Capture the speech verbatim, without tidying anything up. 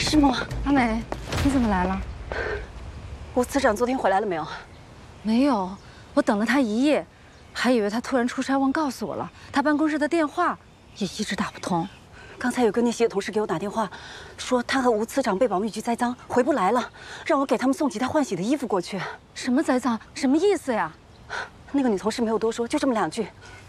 师母， 阿美，你怎么来了？ 吴司长昨天回来了没有？ 没有，我等了他一夜，还以为他突然出差忘告诉我了。他办公室的电话也一直打不通。 刚才有个逆袭的同事给我打电话，说他和吴司长被保密局栽赃，回不来了，让我给他们送几套换洗的衣服过去。 什么栽赃？什么意思呀？ 那个女同事没有多说，就这么两句。